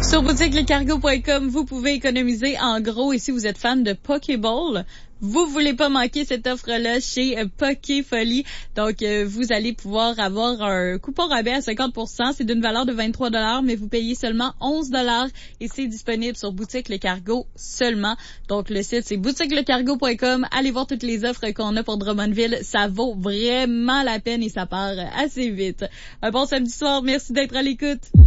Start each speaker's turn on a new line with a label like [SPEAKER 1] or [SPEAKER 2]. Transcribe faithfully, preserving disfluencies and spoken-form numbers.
[SPEAKER 1] Sur boutique le cargo point com, vous pouvez économiser en gros. Et si vous êtes fan de Pokéball, vous voulez pas manquer cette offre-là chez Pokéfolie. Donc, euh, vous allez pouvoir avoir un coupon rabais à cinquante pour cent. C'est d'une valeur de vingt-trois dollars, mais vous payez seulement onze dollars et c'est disponible sur boutique le cargo seulement. Donc, le site, c'est boutique le cargo point com. Allez voir toutes les offres qu'on a pour Drummondville. Ça vaut vraiment la peine et ça part assez vite. Un bon samedi soir. Merci d'être à l'écoute.